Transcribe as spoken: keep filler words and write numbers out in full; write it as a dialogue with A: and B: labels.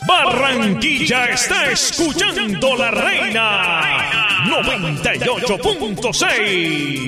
A: Barranquilla está escuchando La Reina noventa y ocho punto seis.